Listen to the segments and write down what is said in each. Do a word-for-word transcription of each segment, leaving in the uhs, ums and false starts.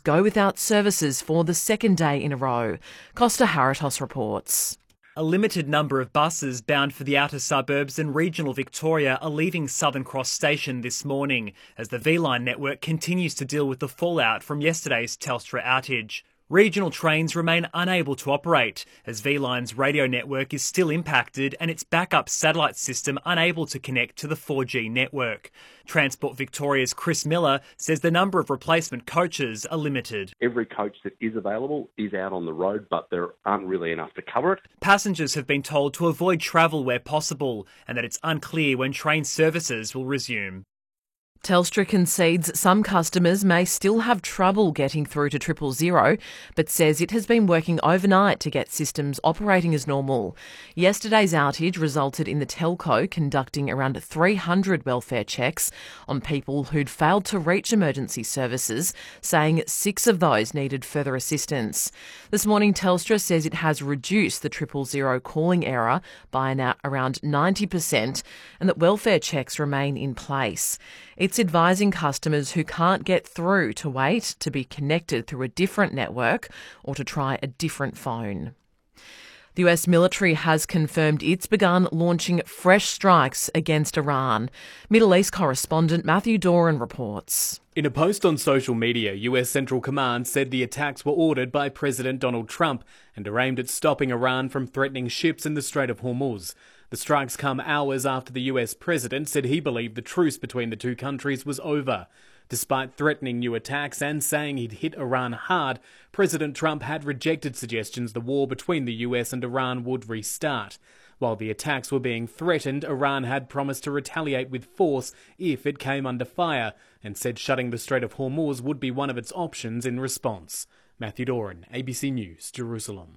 go without services for the second day in a row. Costa Haritos reports. A limited number of buses bound for the outer suburbs and regional Victoria are leaving Southern Cross Station this morning as the V-Line network continues to deal with the fallout from yesterday's Telstra outage. Regional trains remain unable to operate as V-Line's radio network is still impacted and its backup satellite system unable to connect to the four G network. Transport Victoria's Chris Miller says the number of replacement coaches are limited. Every coach that is available is out on the road, but there aren't really enough to cover it. Passengers have been told to avoid travel where possible and that it's unclear when train services will resume. Telstra concedes some customers may still have trouble getting through to triple zero, but says it has been working overnight to get systems operating as normal. Yesterday's outage resulted in the telco conducting around three hundred welfare checks on people who'd failed to reach emergency services, saying six of those needed further assistance. This morning, Telstra says it has reduced the triple zero calling error by now around ninety percent and that welfare checks remain in place. It's advising customers who can't get through to wait to be connected through a different network or to try a different phone. The U S military has confirmed it's begun launching fresh strikes against Iran. Middle East correspondent Matthew Doran reports. In a post on social media, U S Central Command said the attacks were ordered by President Donald Trump and are aimed at stopping Iran from threatening ships in the Strait of Hormuz. The strikes come hours after the U S president said he believed the truce between the two countries was over. Despite threatening new attacks and saying he'd hit Iran hard, President Trump had rejected suggestions the war between the U S and Iran would restart. While the attacks were being threatened, Iran had promised to retaliate with force if it came under fire, and said shutting the Strait of Hormuz would be one of its options in response. Matthew Doran, A B C News, Jerusalem.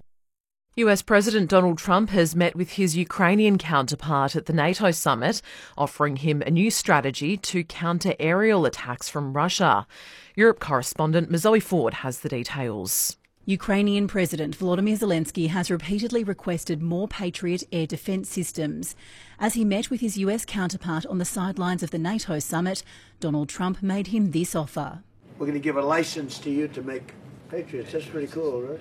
U S President Donald Trump has met with his Ukrainian counterpart at the NATO summit, offering him a new strategy to counter aerial attacks from Russia. Europe correspondent Zoe Ford has the details. Ukrainian President Volodymyr Zelensky has repeatedly requested more Patriot air defence systems. As he met with his U S counterpart on the sidelines of the NATO summit, Donald Trump made him this offer. We're going to give a license to you to make Patriots. That's pretty cool, right?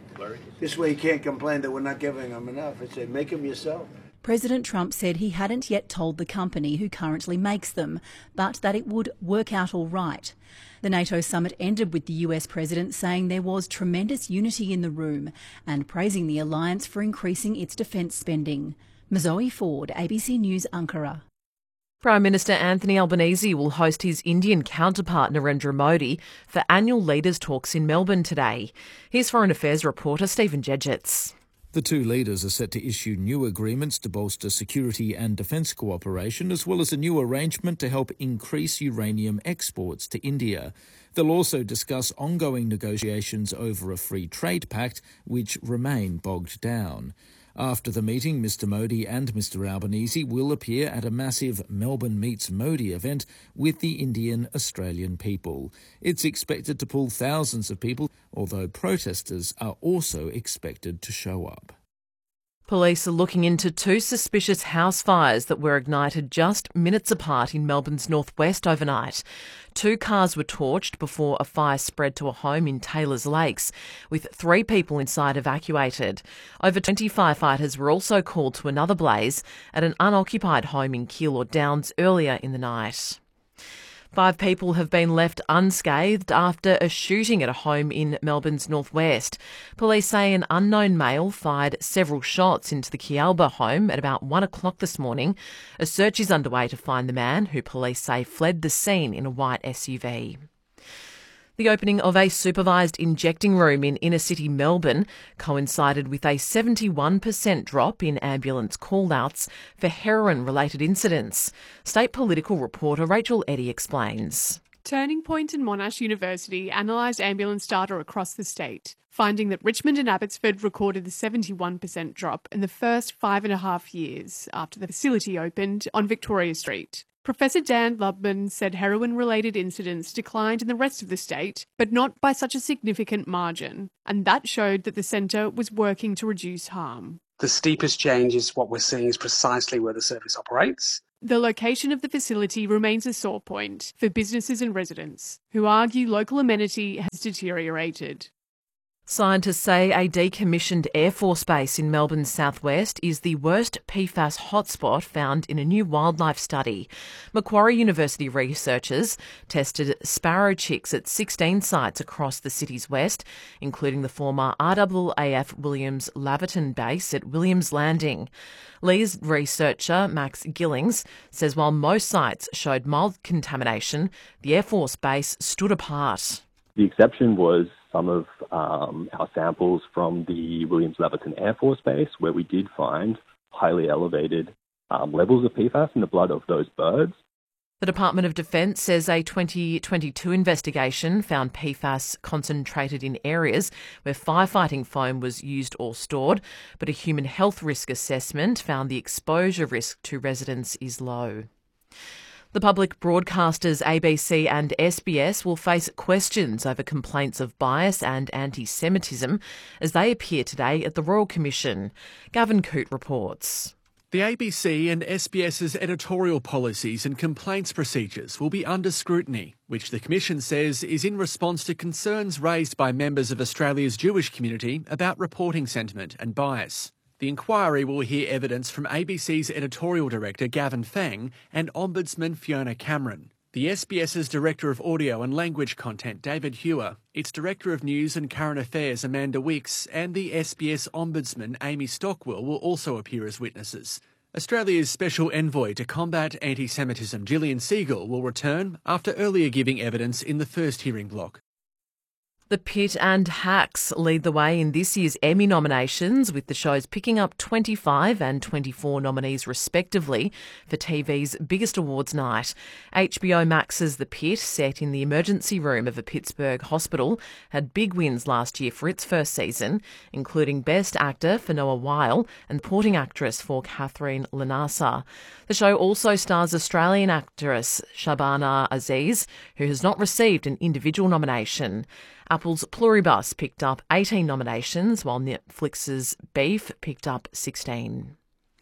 This way you can't complain that we're not giving them enough. I say, make them yourself. President Trump said he hadn't yet told the company who currently makes them, but that it would work out all right. The NATO summit ended with the U S president saying there was tremendous unity in the room and praising the alliance for increasing its defence spending. Zoe Ford, A B C News, Ankara. Prime Minister Anthony Albanese will host his Indian counterpart Narendra Modi for annual leaders' talks in Melbourne today. Here's Foreign Affairs reporter Stephen Jedgetts. The two leaders are set to issue new agreements to bolster security and defence cooperation, as well as a new arrangement to help increase uranium exports to India. They'll also discuss ongoing negotiations over a free trade pact, which remain bogged down. After the meeting, Mister Modi and Mister Albanese will appear at a massive Melbourne Meets Modi event with the Indian-Australian people. It's expected to pull thousands of people, although protesters are also expected to show up. Police are looking into two suspicious house fires that were ignited just minutes apart in Melbourne's northwest overnight. Two cars were torched before a fire spread to a home in Taylors Lakes, with three people inside evacuated. Over twenty firefighters were also called to another blaze at an unoccupied home in Keilor Downs earlier in the night. Five people have been left unscathed after a shooting at a home in Melbourne's northwest. Police say an unknown male fired several shots into the Kialba home at about one o'clock this morning. A search is underway to find the man, who police say fled the scene in a white S U V. The opening of a supervised injecting room in inner-city Melbourne coincided with a seventy-one percent drop in ambulance call-outs for heroin-related incidents. State political reporter Rachel Eddy explains. Turning Point and Monash University analysed ambulance data across the state, finding that Richmond and Abbotsford recorded a seventy-one percent drop in the first five and a half years after the facility opened on Victoria Street. Professor Dan Lubman said heroin-related incidents declined in the rest of the state, but not by such a significant margin, and that showed that the centre was working to reduce harm. The steepest change is what we're seeing is precisely where the service operates. The location of the facility remains a sore point for businesses and residents, who argue local amenity has deteriorated. Scientists say a decommissioned Air Force base in Melbourne's southwest is the worst P FAS hotspot found in a new wildlife study. Macquarie University researchers tested sparrow chicks at sixteen sites across the city's west, including the former R A A F Williams Laverton base at Williams Landing. Lee's researcher, Max Gillings, says while most sites showed mild contamination, the Air Force base stood apart. The exception was some of um, our samples from the Williams-Laverton Air Force Base, where we did find highly elevated um, levels of P FAS in the blood of those birds. The Department of Defence says a twenty twenty-two investigation found P FAS concentrated in areas where firefighting foam was used or stored, but a human health risk assessment found the exposure risk to residents is low. The public broadcasters A B C and S B S will face questions over complaints of bias and anti-Semitism as they appear today at the Royal Commission. Gavin Coote reports. The A B C and SBS's editorial policies and complaints procedures will be under scrutiny, which the Commission says is in response to concerns raised by members of Australia's Jewish community about reporting sentiment and bias. The inquiry will hear evidence from A B C's editorial director Gavin Fang and Ombudsman Fiona Cameron, the SBS's Director of Audio and Language Content David Hewer, its Director of News and Current Affairs Amanda Wicks, and the S B S Ombudsman Amy Stockwell will also appear as witnesses. Australia's Special Envoy to Combat Anti-Semitism Gillian Segal will return after earlier giving evidence in the first hearing block. The Pit and Hacks lead the way in this year's Emmy nominations, with the shows picking up twenty-five and twenty-four nominees respectively for T V's biggest awards night. H B O Max's The Pit, set in the emergency room of a Pittsburgh hospital, had big wins last year for its first season, including Best Actor for Noah Weil and Supporting Actress for Catherine Lanasa. The show also stars Australian actress Shabana Aziz, who has not received an individual nomination. Apple's Pluribus picked up eighteen nominations, while Netflix's Beef picked up sixteen.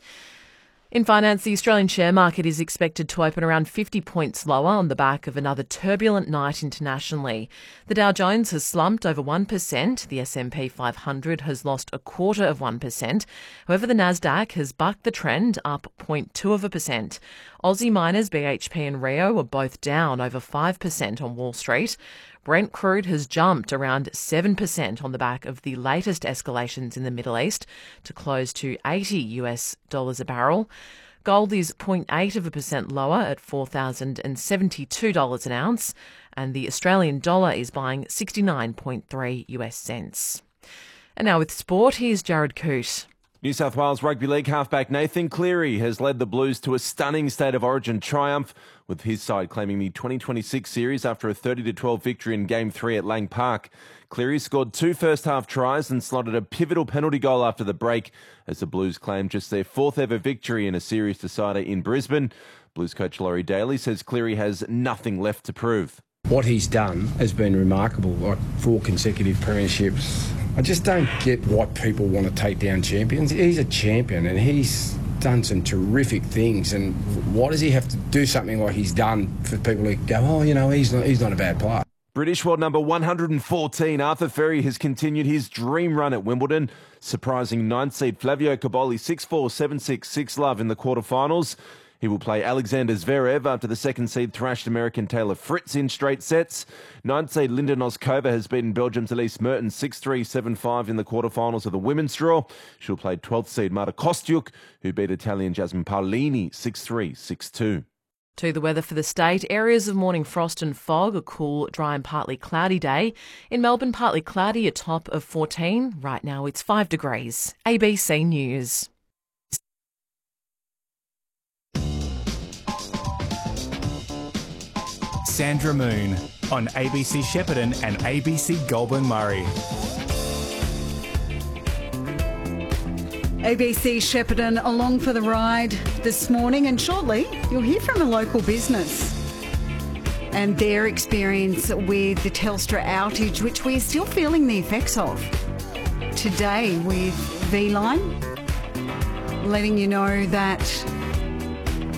In finance, the Australian share market is expected to open around fifty points lower on the back of another turbulent night internationally. The Dow Jones has slumped over one percent. The S and P five hundred has lost a quarter of one percent. However, the Nasdaq has bucked the trend, up zero point two of a percent. Aussie miners B H P and Rio were both down over five percent on Wall Street. Brent crude has jumped around seven percent on the back of the latest escalations in the Middle East to close to eighty US dollars a barrel. Gold is zero point eight of a percent lower at four thousand seventy-two dollars an ounce, and the Australian dollar is buying sixty-nine point three US cents. And now with sport, here's Jared Coote. New South Wales Rugby League halfback Nathan Cleary has led the Blues to a stunning State of Origin triumph, with his side claiming the twenty twenty-six series after a thirty to twelve victory in Game three at Lang Park. Cleary scored two first-half tries and slotted a pivotal penalty goal after the break, as the Blues claimed just their fourth-ever victory in a series decider in Brisbane. Blues coach Laurie Daly says Cleary has nothing left to prove. What he's done has been remarkable, like four consecutive premierships. I just don't get why people want to take down champions. He's a champion and he's done some terrific things, and why does he have to do something like he's done for people to go, oh, you know, he's not, he's not a bad player? British world number one hundred fourteen, Arthur Ferry, has continued his dream run at Wimbledon, surprising ninth seed Flavio Cobolli six four, seven six, six love in the quarterfinals. He will play Alexander Zverev after the second seed thrashed American Taylor Fritz in straight sets. Ninth seed Linda Noskova has beaten Belgium's Elise Mertens six three, seven five in the quarterfinals of the women's draw. She'll play twelfth seed Marta Kostyuk, who beat Italian Jasmine Paolini six three, six two. To the weather for the state, areas of morning frost and fog, a cool, dry and partly cloudy day. In Melbourne, partly cloudy, a top of fourteen. Right now it's five degrees. A B C News. Sandra Moon on A B C Shepparton and A B C Goulburn Murray. A B C Shepparton along for the ride this morning, and shortly you'll hear from a local business and their experience with the Telstra outage, which we're still feeling the effects of. Today with V-Line, letting you know that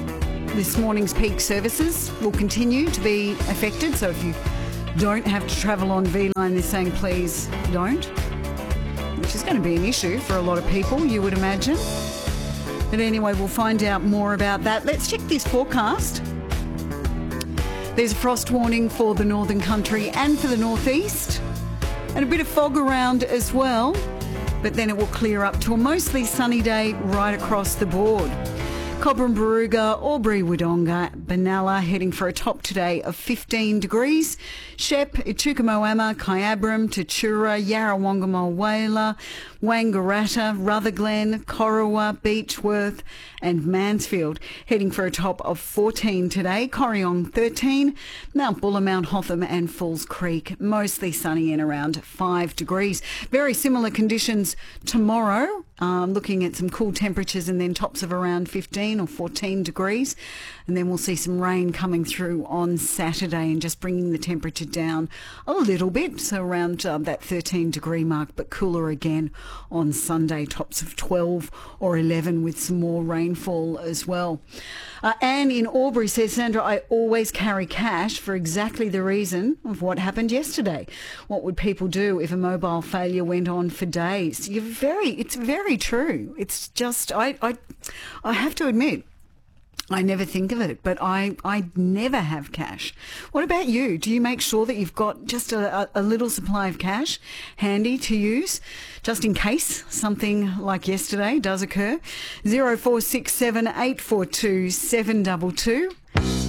this morning's peak services will continue to be affected. So if you don't have to travel on V Line, they're saying please don't, which is going to be an issue for a lot of people, you would imagine. But anyway, we'll find out more about that. Let's check this forecast. There's a frost warning for the northern country and for the northeast, and a bit of fog around as well, but then it will clear up to a mostly sunny day right across the board. Cobram, Barooga, Albury, Wodonga, Benalla heading for a top today of fifteen degrees. Shep, Echuca-Moama, Kyabram, Tatura, Yarrawonga, Whaler, Wangaratta, Rutherglen, Corowa, Beechworth and Mansfield heading for a top of fourteen today. Corryong thirteen, Mount Buller, Mount Hotham and Falls Creek mostly sunny and around five degrees. Very similar conditions tomorrow. Um, looking at some cool temperatures and then tops of around fifteen or fourteen degrees. And then we'll see some rain coming through on Saturday and just bringing the temperature down a little bit. So around uh, that thirteen degree mark, but cooler again on Sunday. Tops of twelve or eleven with some more rainfall as well. Uh, Anne in Albury says, Sandra, I always carry cash for exactly the reason of what happened yesterday. What would people do if a mobile failure went on for days? You're very, it's very true. It's just, I, I, I have to admit, I never think of it, but I, I never have cash. What about you? Do you make sure that you've got just a, a little supply of cash handy to use, just in case something like yesterday does occur? zero four six seven eight four two seven two two.